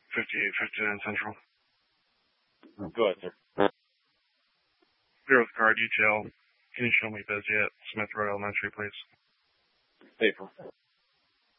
5859 Central. Go ahead, sir. Here with car detail. Can you show me busy at Smith Road Elementary, please? Paper.